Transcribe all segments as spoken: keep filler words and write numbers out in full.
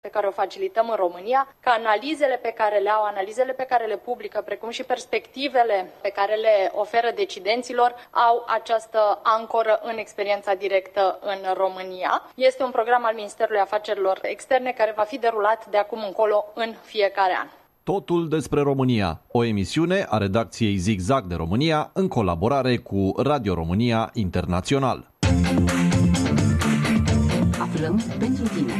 pe care o facilităm în România, că analizele pe care le au, analizele pe care le publică, precum și perspectivele pe care le oferă decidenților, au această ancoră în experiența directă în România. Este un program al Ministerului Afacerilor Externe care va fi derulat de acum încolo în fiecare an. Totul despre România, o emisiune a redacției Zigzag de România în colaborare cu Radio România Internațional. Aflăm pentru tine.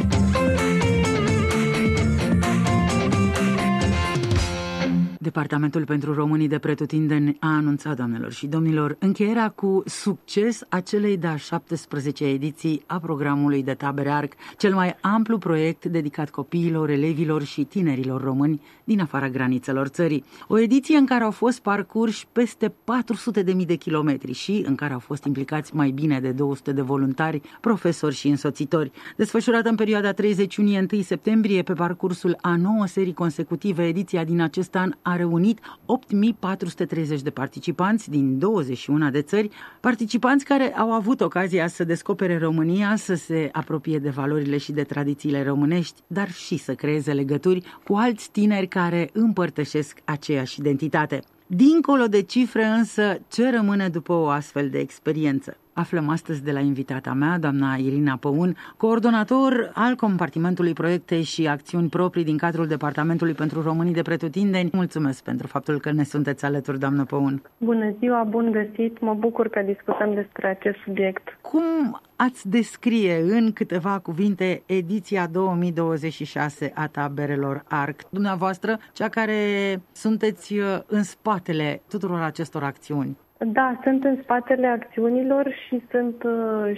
Departamentul pentru Românii de Pretutindeni a anunțat, doamnelor și domnilor, încheierea cu succes a celei de-a șaptesprezecea ediții a programului de tabere ARC, cel mai amplu proiect dedicat copiilor, elevilor și tinerilor români din afara granițelor țării. O ediție în care au fost parcurși peste patru sute de mii de kilometri și în care au fost implicați mai bine de două sute de voluntari, profesori și însoțitori. Desfășurată în perioada treizeci iunie - unu septembrie, pe parcursul a nouă serii consecutive, ediția din acest an a reunit opt mii patru sute treizeci de participanți din douăzeci și unu de țări, participanți care au avut ocazia să descopere România, să se apropie de valorile și de tradițiile românești, dar și să creeze legături cu alți tineri care împărtășesc aceeași identitate. Dincolo de cifre însă, ce rămâne după o astfel de experiență? Aflăm astăzi de la invitata mea, doamna Irina Păun, coordonator al compartimentului Proiecte și Acțiuni Proprii din cadrul Departamentului pentru Românii de Pretutindeni. Mulțumesc pentru faptul că ne sunteți alături, doamnă Păun. Bună ziua, bun găsit! Mă bucur că discutăm despre acest subiect. Cum ați descrie în câteva cuvinte ediția două mii douăzeci și șase a taberelor ARC? Dumneavoastră, cea care sunteți în spatele tuturor acestor acțiuni. Da, sunt în spatele acțiunilor și sunt uh,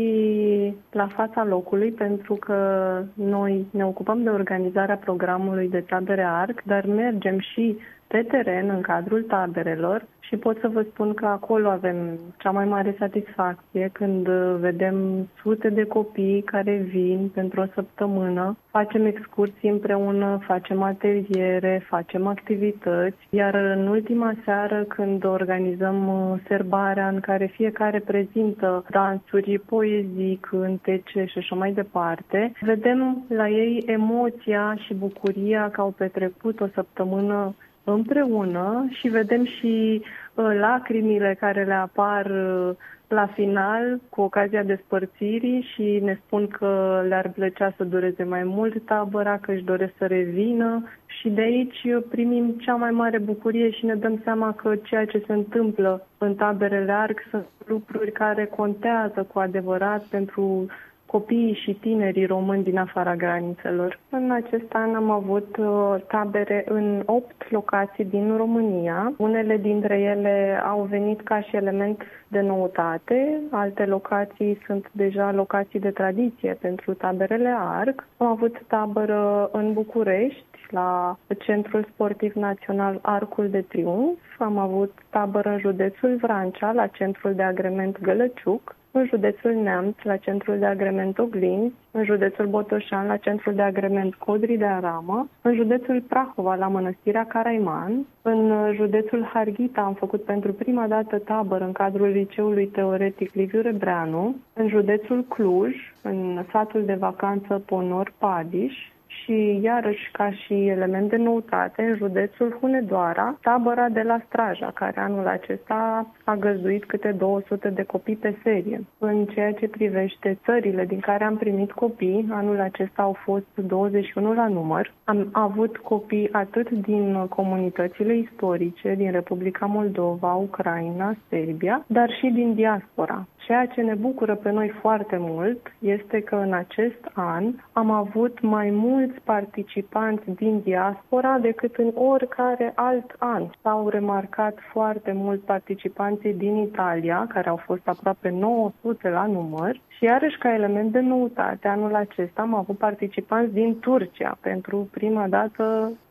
și la fața locului, pentru că noi ne ocupăm de organizarea programului de tabere ARC, dar mergem și pe teren în cadrul taberelor și pot să vă spun că acolo avem cea mai mare satisfacție când vedem sute de copii care vin pentru o săptămână, facem excursii împreună, facem ateliere, facem activități, iar în ultima seară când organizăm serbarea în care fiecare prezintă dansuri, poezii, cântece și așa mai departe, vedem la ei emoția și bucuria că au petrecut o săptămână împreună și vedem și uh, lacrimile care le apar uh, la final cu ocazia despărțirii și ne spun că le-ar plăcea să dureze mai mult tabăra, că își doresc să revină și de aici primim cea mai mare bucurie și ne dăm seama că ceea ce se întâmplă în taberele ARC sunt lucruri care contează cu adevărat pentru copiii și tinerii români din afara granițelor. În acest an am avut uh, tabere în opt locații din România. Unele dintre ele au venit ca și element de noutate, alte locații sunt deja locații de tradiție pentru taberele ARC. Am avut tabără în București, la Centrul Sportiv Național Arcul de Triunf. Am avut tabără în județul Vrancea, la Centrul de Agrement Gălăciuc, în județul Neamț, la Centrul de Agrement Oglinzi, în județul Botoșan, la Centrul de Agrement Codrii de Aramă, în județul Prahova, la Mănăstirea Caraiman, în județul Harghita am făcut pentru prima dată tabără în cadrul Liceului Teoretic Liviu Rebreanu, în județul Cluj, în satul de vacanță Ponor Padiș, și iarăși ca și element de noutate în județul Hunedoara, tabăra de la Straja, care anul acesta a găzduit câte două sute de copii pe serie. În ceea ce privește țările din care am primit copii, anul acesta au fost douăzeci și unu la număr. Am avut copii atât din comunitățile istorice, din Republica Moldova, Ucraina, Serbia, dar și din diaspora. Ceea ce ne bucură pe noi foarte mult este că în acest an am avut mai mulți participanți din diaspora decât în oricare alt an. S-au remarcat foarte mult participanții din Italia, care au fost aproape nouă sute la număr, și iarăși ca element de noutate, anul acesta am avut participanți din Turcia. Pentru prima dată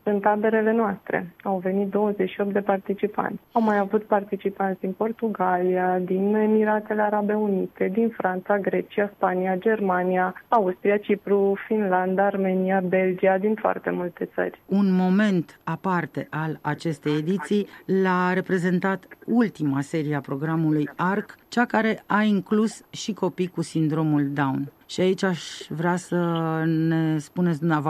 în taberele noastre. Au venit douăzeci și opt de participanți. Au mai avut participanți din Portugalia, din Emiratele Arabe Unite, din Franța, Grecia, Spania, Germania, Austria, Cipru, Finlanda, Armenia, Belgia, din foarte multe țări. Un moment aparte al acestei ediții l-a reprezentat ultima serie a programului A R C, cea care a inclus și copii cu sindromul Down. Și aici aș vrea să ne spuneți dumneavoastră